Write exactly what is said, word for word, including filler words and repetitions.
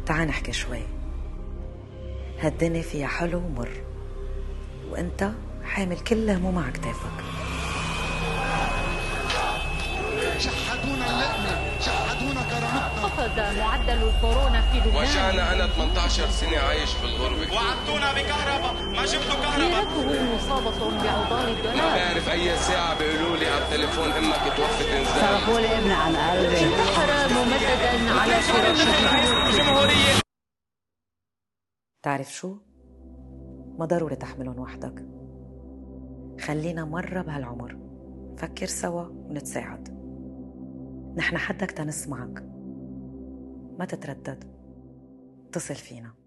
تعال نحكي شوي. هالدنيا فيها حلو ومر، وانت حامل كل هموم على كتافك. شحدونا اللقمة، شحدونا كرامتنا. خفض معدل الكورونا في لبنان. وجعنا أنا ثمانية عشر سنة عايش في الغربة. وعدتونا بكهرباء، ما جبتوا كهرباء. سيرته مصابة بعضال الدولار. ما بعرف أي ساعة بيقولوا لي على التليفون أمك توفت إنزال. صرفوا لي ابن عن قلبي. انتحر ممددا على فراشه. تعرف شو؟ ما ضروري تحملهم وحدك. خلينا مرة بهالعمر فكر سوا ونتساعد. نحن حدك تنسمعك، ما تتردد، اتصل فينا.